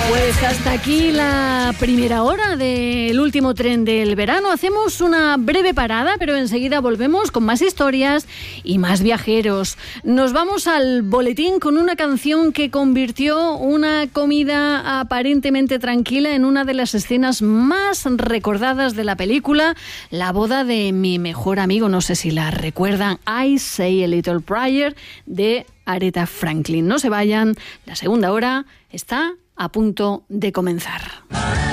Pues hasta aquí la primera hora del último tren del verano. Hacemos una breve parada, pero enseguida volvemos con más historias y más viajeros. Nos vamos al boletín con una canción que convirtió una comida aparentemente tranquila en una de las escenas más recordadas de la película, la boda de mi mejor amigo. No sé si la recuerdan, I Say a Little Prayer, de Aretha Franklin. No se vayan, la segunda hora está a punto de comenzar.